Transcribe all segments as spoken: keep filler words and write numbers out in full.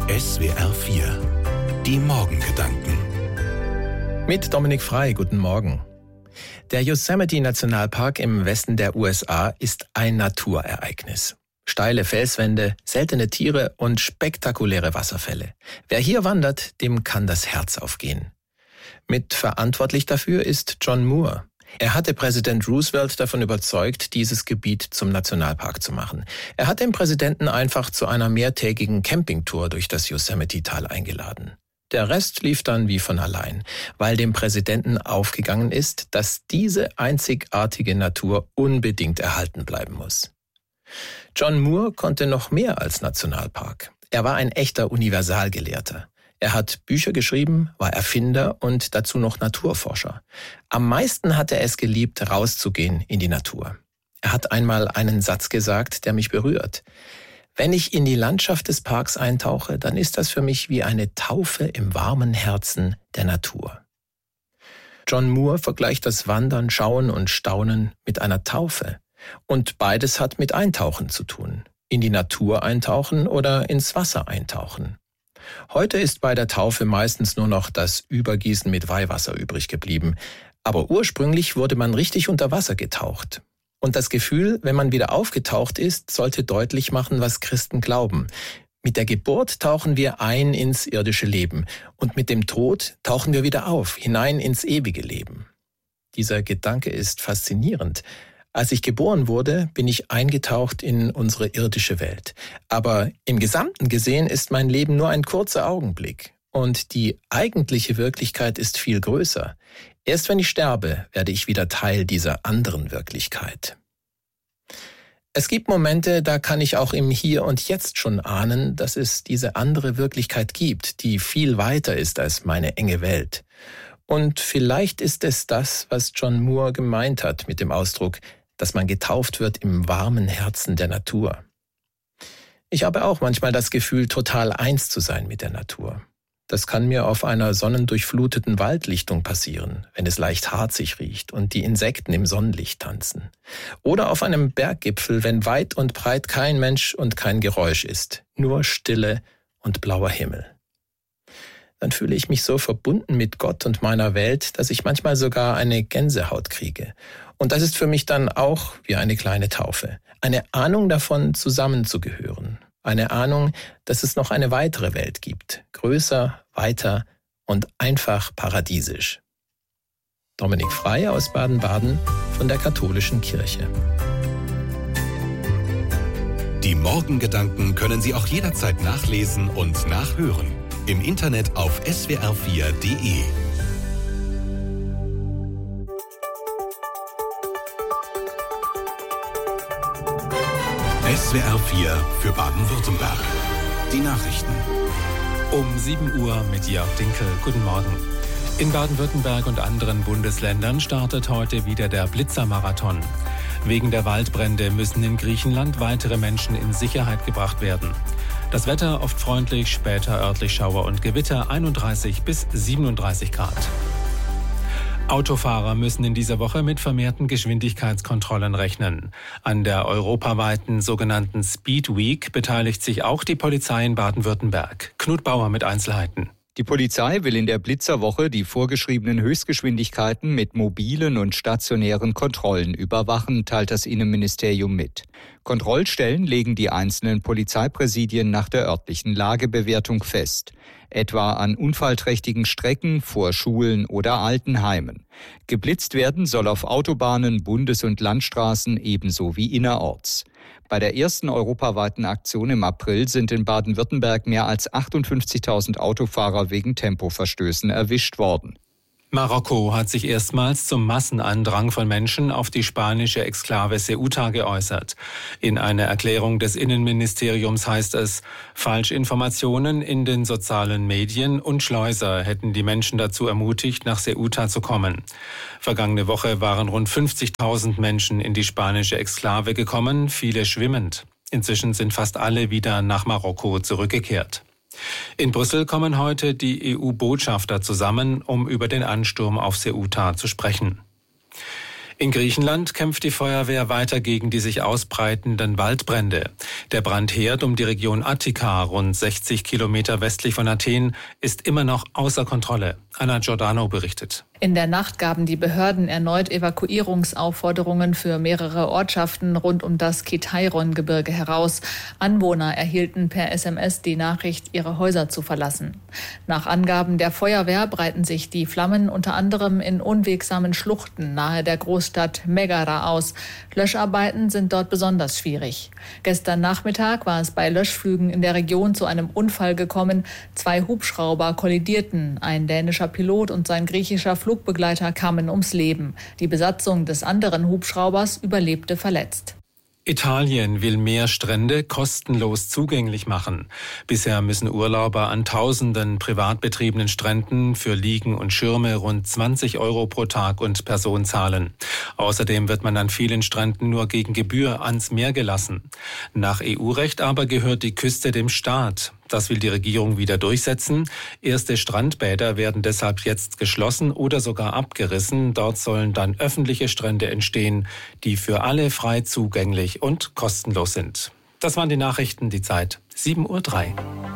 S W R vier. Die Morgengedanken. Mit Dominik Frei, guten Morgen. Der Yosemite-Nationalpark im Westen der U S A ist ein Naturereignis. Steile Felswände, seltene Tiere und spektakuläre Wasserfälle. Wer hier wandert, dem kann das Herz aufgehen. Mit verantwortlich dafür ist John Muir. Er hatte Präsident Roosevelt davon überzeugt, dieses Gebiet zum Nationalpark zu machen. Er hat den Präsidenten einfach zu einer mehrtägigen Campingtour durch das Yosemite-Tal eingeladen. Der Rest lief dann wie von allein, weil dem Präsidenten aufgegangen ist, dass diese einzigartige Natur unbedingt erhalten bleiben muss. John Muir konnte noch mehr als Nationalpark. Er war ein echter Universalgelehrter. Er hat Bücher geschrieben, war Erfinder und dazu noch Naturforscher. Am meisten hat er es geliebt, rauszugehen in die Natur. Er hat einmal einen Satz gesagt, der mich berührt. Wenn ich in die Landschaft des Parks eintauche, dann ist das für mich wie eine Taufe im warmen Herzen der Natur. John Muir vergleicht das Wandern, Schauen und Staunen mit einer Taufe. Und beides hat mit Eintauchen zu tun. In die Natur eintauchen oder ins Wasser eintauchen. Heute ist bei der Taufe meistens nur noch das Übergießen mit Weihwasser übrig geblieben. Aber ursprünglich wurde man richtig unter Wasser getaucht. Und das Gefühl, wenn man wieder aufgetaucht ist, sollte deutlich machen, was Christen glauben. Mit der Geburt tauchen wir ein ins irdische Leben. Und mit dem Tod tauchen wir wieder auf, hinein ins ewige Leben. Dieser Gedanke ist faszinierend. Als ich geboren wurde, bin ich eingetaucht in unsere irdische Welt. Aber im Gesamten gesehen ist mein Leben nur ein kurzer Augenblick. Und die eigentliche Wirklichkeit ist viel größer. Erst wenn ich sterbe, werde ich wieder Teil dieser anderen Wirklichkeit. Es gibt Momente, da kann ich auch im Hier und Jetzt schon ahnen, dass es diese andere Wirklichkeit gibt, die viel weiter ist als meine enge Welt. Und vielleicht ist es das, was John Muir gemeint hat mit dem Ausdruck, dass man getauft wird im warmen Herzen der Natur. Ich habe auch manchmal das Gefühl, total eins zu sein mit der Natur. Das kann mir auf einer sonnendurchfluteten Waldlichtung passieren, wenn es leicht harzig riecht und die Insekten im Sonnenlicht tanzen. Oder auf einem Berggipfel, wenn weit und breit kein Mensch und kein Geräusch ist, nur Stille und blauer Himmel. Dann fühle ich mich so verbunden mit Gott und meiner Welt, dass ich manchmal sogar eine Gänsehaut kriege. Und das ist für mich dann auch wie eine kleine Taufe. Eine Ahnung davon, zusammenzugehören. Eine Ahnung, dass es noch eine weitere Welt gibt. Größer, weiter und einfach paradiesisch. Dominik Frei aus Baden-Baden von der Katholischen Kirche. Die Morgengedanken können Sie auch jederzeit nachlesen und nachhören. Im Internet auf S W R vier Punkt de. S W R vier für Baden-Württemberg. Die Nachrichten. Um sieben Uhr mit Jörg Dinkel. Guten Morgen. In Baden-Württemberg und anderen Bundesländern startet heute wieder der Blitzermarathon. Wegen der Waldbrände müssen in Griechenland weitere Menschen in Sicherheit gebracht werden. Das Wetter oft freundlich, später örtlich Schauer und Gewitter, einunddreißig bis siebenunddreißig Grad. Autofahrer müssen in dieser Woche mit vermehrten Geschwindigkeitskontrollen rechnen. An der europaweiten sogenannten Speed Week beteiligt sich auch die Polizei in Baden-Württemberg. Knut Bauer mit Einzelheiten. Die Polizei will in der Blitzerwoche die vorgeschriebenen Höchstgeschwindigkeiten mit mobilen und stationären Kontrollen überwachen, teilt das Innenministerium mit. Kontrollstellen legen die einzelnen Polizeipräsidien nach der örtlichen Lagebewertung fest, etwa an unfallträchtigen Strecken vor Schulen oder Altenheimen. Geblitzt werden soll auf Autobahnen, Bundes- und Landstraßen ebenso wie innerorts. Bei der ersten europaweiten Aktion im April sind in Baden-Württemberg mehr als achtundfünfzigtausend Autofahrer wegen Tempoverstößen erwischt worden. Marokko hat sich erstmals zum Massenandrang von Menschen auf die spanische Exklave Ceuta geäußert. In einer Erklärung des Innenministeriums heißt es, Falschinformationen in den sozialen Medien und Schleuser hätten die Menschen dazu ermutigt, nach Ceuta zu kommen. Vergangene Woche waren rund fünfzigtausend Menschen in die spanische Exklave gekommen, viele schwimmend. Inzwischen sind fast alle wieder nach Marokko zurückgekehrt. In Brüssel kommen heute die E U-Botschafter zusammen, um über den Ansturm auf Ceuta zu sprechen. In Griechenland kämpft die Feuerwehr weiter gegen die sich ausbreitenden Waldbrände. Der Brandherd um die Region Attika, rund sechzig Kilometer westlich von Athen, ist immer noch außer Kontrolle. Anna Giordano berichtet. In der Nacht gaben die Behörden erneut Evakuierungsaufforderungen für mehrere Ortschaften rund um das Kitairon-Gebirge heraus. Anwohner erhielten per S M S die Nachricht, ihre Häuser zu verlassen. Nach Angaben der Feuerwehr breiten sich die Flammen unter anderem in unwegsamen Schluchten nahe der Großstadt Megara aus. Löscharbeiten sind dort besonders schwierig. Gestern Nachmittag war es bei Löschflügen in der Region zu einem Unfall gekommen. Zwei Hubschrauber kollidierten. Ein dänischer Pilot und sein griechischer Flugbegleiter kamen ums Leben. Die Besatzung des anderen Hubschraubers überlebte verletzt. Italien will mehr Strände kostenlos zugänglich machen. Bisher müssen Urlauber an tausenden privat betriebenen Stränden für Liegen und Schirme rund zwanzig Euro pro Tag und Person zahlen. Außerdem wird man an vielen Stränden nur gegen Gebühr ans Meer gelassen. Nach E U-Recht aber gehört die Küste dem Staat. Das will die Regierung wieder durchsetzen. Erste Strandbäder werden deshalb jetzt geschlossen oder sogar abgerissen. Dort sollen dann öffentliche Strände entstehen, die für alle frei zugänglich und kostenlos sind. Das waren die Nachrichten, die Zeit sieben Uhr drei.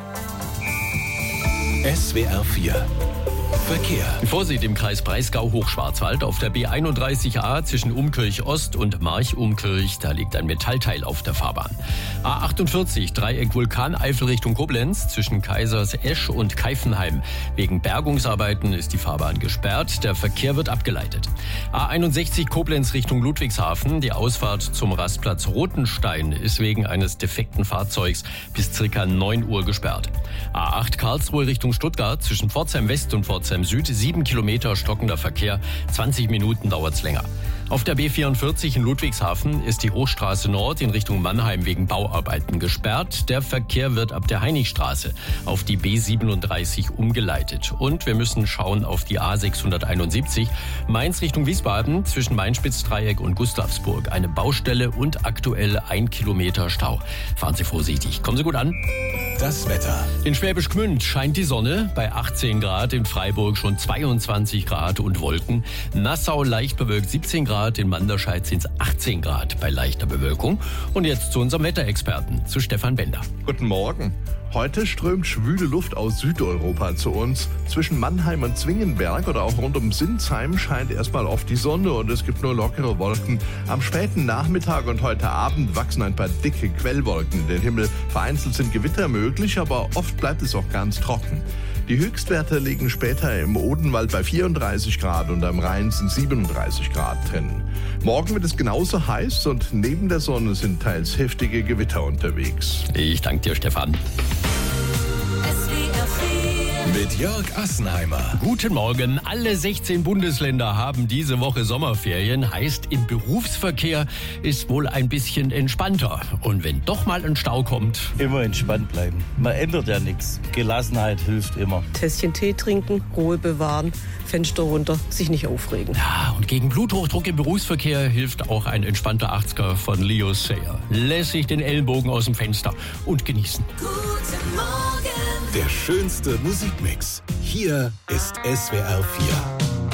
S W R vier Verkehr. Vorsicht im Kreis Breisgau-Hochschwarzwald auf der B einunddreißig A zwischen Umkirch Ost und March-Umkirch. Da liegt ein Metallteil auf der Fahrbahn. A achtundvierzig Dreieck Vulkaneifel Richtung Koblenz zwischen Kaisersesch und Keifenheim. Wegen Bergungsarbeiten ist die Fahrbahn gesperrt. Der Verkehr wird abgeleitet. A einundsechzig Koblenz Richtung Ludwigshafen. Die Ausfahrt zum Rastplatz Rotenstein ist wegen eines defekten Fahrzeugs bis circa neun Uhr gesperrt. A acht Karlsruhe Richtung Stuttgart zwischen Pforzheim West und Pforzheim Süd, sieben Kilometer stockender Verkehr, zwanzig Minuten dauert's länger. Auf der B vierundvierzig in Ludwigshafen ist die Hochstraße Nord in Richtung Mannheim wegen Bauarbeiten gesperrt. Der Verkehr wird ab der Heinigstraße auf die B siebenunddreißig umgeleitet. Und wir müssen schauen auf die A sechshunderteinundsiebzig Mainz Richtung Wiesbaden zwischen Mainspitzdreieck und Gustavsburg. Eine Baustelle und aktuell ein Kilometer Stau. Fahren Sie vorsichtig. Kommen Sie gut an. Das Wetter. In Schwäbisch Gmünd scheint die Sonne, bei achtzehn Grad, in Freiburg schon zweiundzwanzig Grad und Wolken. Nassau leicht bewölkt siebzehn Grad, in Manderscheid sind es achtzehn Grad bei leichter Bewölkung. Und jetzt zu unserem Wetterexperten, zu Stefan Bender. Guten Morgen. Heute strömt schwüle Luft aus Südeuropa zu uns. Zwischen Mannheim und Zwingenberg oder auch rund um Sinsheim scheint erstmal oft die Sonne und es gibt nur lockere Wolken. Am späten Nachmittag und heute Abend wachsen ein paar dicke Quellwolken in den Himmel. Vereinzelt sind Gewitter möglich, aber oft bleibt es auch ganz trocken. Die Höchstwerte liegen später im Odenwald bei vierunddreißig Grad und am Rhein sind siebenunddreißig Grad drin. Morgen wird es genauso heiß und neben der Sonne sind teils heftige Gewitter unterwegs. Ich danke dir, Stefan. Mit Jörg Assenheimer. Guten Morgen. Alle sechzehn Bundesländer haben diese Woche Sommerferien. Heißt, im Berufsverkehr ist wohl ein bisschen entspannter. Und wenn doch mal ein Stau kommt... Immer entspannt bleiben. Man ändert ja nichts. Gelassenheit hilft immer. Tässchen Tee trinken, Ruhe bewahren, Fenster runter, sich nicht aufregen. Ja, und gegen Bluthochdruck im Berufsverkehr hilft auch ein entspannter achtziger von Leo Sayer. Lässig den Ellenbogen aus dem Fenster und genießen. Guten Morgen. Der schönste Musikmix. Hier ist S W R vier.